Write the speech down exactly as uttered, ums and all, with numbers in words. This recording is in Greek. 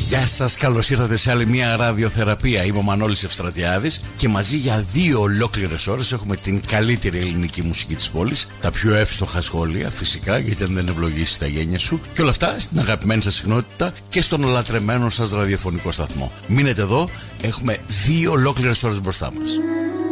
Γεια σας, καλώς ήρθατε σε άλλη μια ραδιοθεραπεία. Είμαι ο Μανώλης Ευστρατιάδης και μαζί για δύο ολόκληρες ώρες έχουμε την καλύτερη ελληνική μουσική της πόλης, τα πιο εύστοχα σχόλια φυσικά, γιατί αν δεν ευλογήσει τα γένια σου, και όλα αυτά στην αγαπημένη σας συχνότητα και στον ολατρεμένο σας ραδιοφωνικό σταθμό. Μείνετε εδώ, έχουμε δύο ολόκληρες ώρες μπροστά μας.